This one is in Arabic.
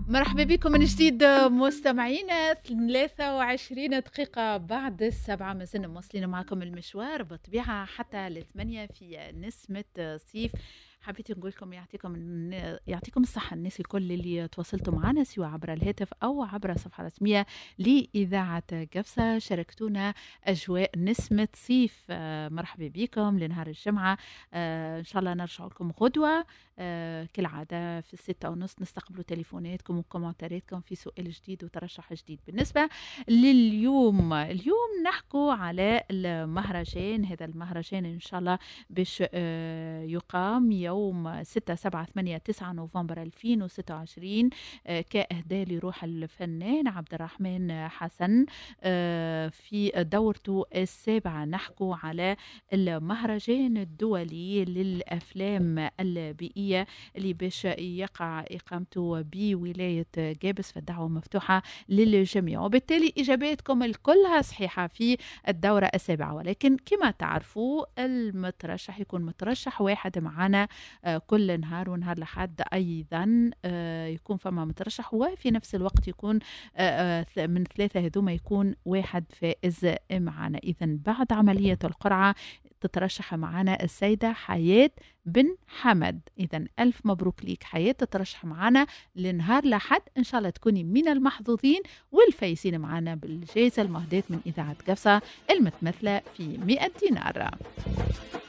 مرحبا بكم من جديد مستمعينا 23 دقيقة بعد السبعة. ما زلنا مواصلين معكم المشوار بطبيعة حتى ل8 في نسمة صيف. حبيت نقول لكم يعطيكم الصحة الناس الكل اللي تواصلتوا معنا سواء عبر الهاتف أو عبر الصفحة الرسمية لإذاعة قفصة. شاركتونا أجواء نسمة صيف. مرحبا بكم لنهار الجمعة. إن شاء الله نرجع لكم غدوة كالعادة في 6:30 نستقبلوا تليفوناتكم وكومنتاراتكم في سؤال جديد وترشح جديد. بالنسبة لليوم، نحكوا على المهرجان. هذا المهرجان إن شاء الله باش يقام يوم 6 7 8 9 نوفمبر 2026 كإهداء لروح الفنان عبد الرحمن حسن في دورته السابعة. نحكوا على المهرجان الدولي للأفلام البيئية اللي باش يقع إقامته بولاية قابس، فالدعوة مفتوحة للجميع، وبالتالي إجاباتكم الكلها صحيحة في الدورة السابعة. ولكن كما تعرفوا المترشح يكون مترشح واحد معنا كل نهار، ونهار لحد أيضا يكون فما مترشح، وفي نفس الوقت يكون من ثلاثة هذوما يكون واحد فائز معنا. إذن بعد عملية القرعة تترشح معنا السيدة حياة بن حمد. إذن ألف مبروك ليك حياة، تترشح معنا لنهار لحد، إن شاء الله تكوني من المحظوظين والفايزين معنا بالجائزة المهداة من إذاعة قفصة المتمثلة في 100 دينار.